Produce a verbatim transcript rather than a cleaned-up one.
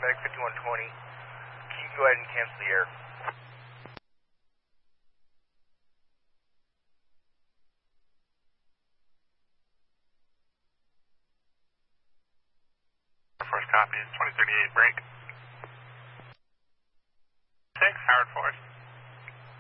Medic fifty-one twenty. Can you go ahead and cancel the air? Force copy is twenty thirty-eight break. six, Howard Force.